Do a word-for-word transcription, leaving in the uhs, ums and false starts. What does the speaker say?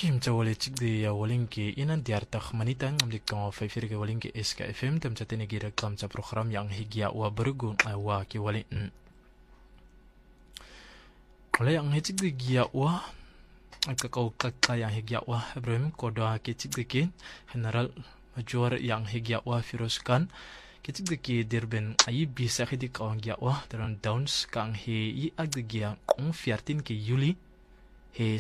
Kim cha wale chik de ya waling ki inan diar tak manita ngam dik tong faifir ke waling ki S K F M tem cha tene gira klam cha program yang higia wa bergun wa ki wale wale yang hechik de gia wa ka kau ka yang higia wa Ibrahim kodo ki chik de ki general major yang higia wa Firoz Khan ki chik de ki dirben ayi bisa ki dik kawang gia wa daran downs kang he i ag de gia on fiartin ki Yuli he